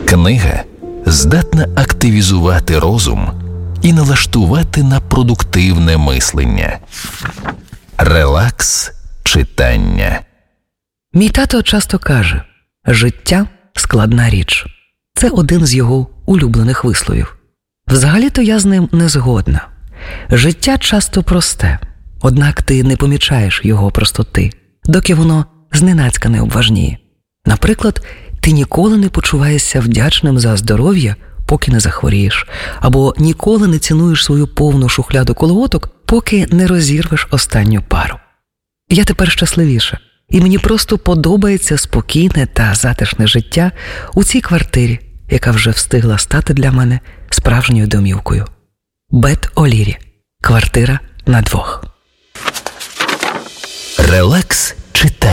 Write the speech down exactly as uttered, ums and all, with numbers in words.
Книга здатна активізувати розум і налаштувати на продуктивне мислення. Релакс читання. Мій тато часто каже: життя – складна річ. Це один з його улюблених висловів. Взагалі-то я з ним не згодна. Життя часто просте, однак ти не помічаєш його простоти, доки воно зненацька не обважніє. Наприклад, ти ніколи не почуваєшся вдячним за здоров'я, поки не захворієш, або ніколи не цінуєш свою повну шухляду колготок, поки не розірвеш останню пару. Я тепер щасливіша, і мені просто подобається спокійне та затишне життя у цій квартирі, яка вже встигла стати для мене справжньою домівкою. Бет Олірі. Квартира на двох. Релакс читання.